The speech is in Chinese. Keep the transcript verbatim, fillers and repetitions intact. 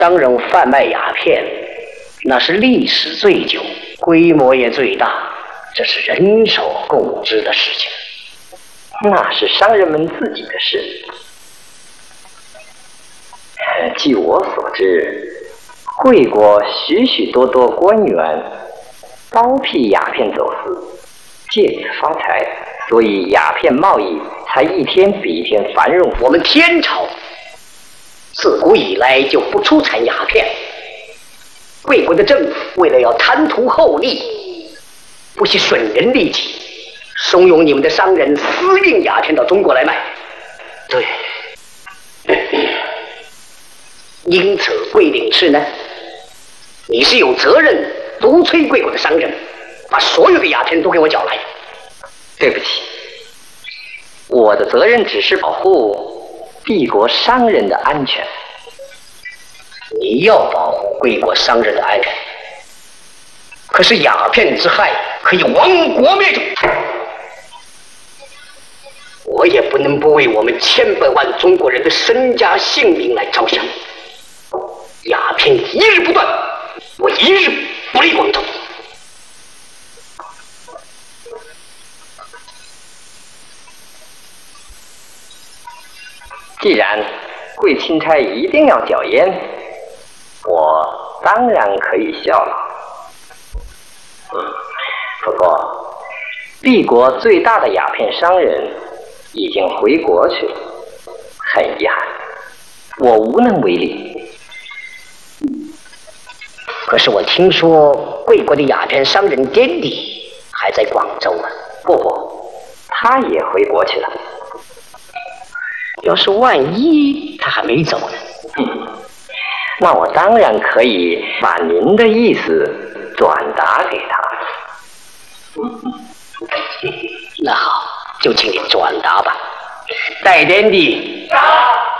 商人贩卖鸦片，那是历史最久，规模也最大，这是人手共知的事情。 那是商人们自己的事。据我所知，贵国许许多多官员包庇鸦片走私，借此发财，所以鸦片贸易才一天比一天繁荣。 我们天朝自古以来就不出产鸦片，贵国的政府为了要贪图厚利，不惜损人利己，怂恿你们的商人私运鸦片到中国来卖。对，因此贵领事呢，你是有责任独催贵国的商人把所有的鸦片都给我缴来。 对不起，我的责任只是保护帝国商人的安全。 你要保护贵国商人的安全，可是鸦片之害可以亡国灭种，我也不能不为我们千百万中国人的身家性命来着想。鸦片一日不断，我一日不离广州。 既然贵钦差一定要缴烟，我当然可以效劳。嗯，不过帝国最大的鸦片商人已经回国去了，很遗憾，我无能为力。 可是我听说贵国的鸦片商人典礼还在广州啊。 不不，他也回国去了。 要是万一他还没走呢？ 嗯，那我当然可以把您的意思转达给他。 嗯、那好，就请你转达吧。带点的。